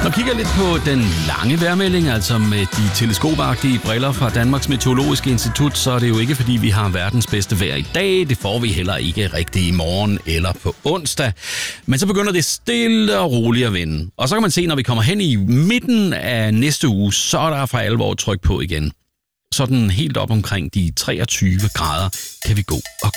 Når vi kigger lidt på den lange vejrmelding, altså med de teleskopagtige briller fra Danmarks Meteorologiske Institut, så er det jo ikke, fordi vi har verdens bedste vejr i dag. Det får vi heller ikke rigtigt i morgen eller på onsdag. Men så begynder det stille og roligt at vinde. Og så kan man se, når vi kommer hen i midten af næste uge, så er der for alvor tryk på igen. Sådan helt op omkring de 23 grader kan vi gå og